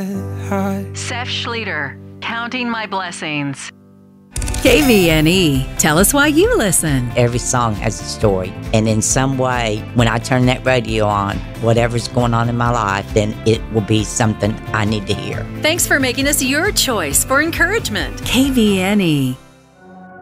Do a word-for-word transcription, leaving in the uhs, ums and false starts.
Seth Schlueter, Counting My Blessings. K V N E. Tell us why you listen. Every song has a story. And in some way, when I turn that radio on, whatever's going on in my life, then it will be something I need to hear. Thanks for making us your choice for encouragement. K V N E.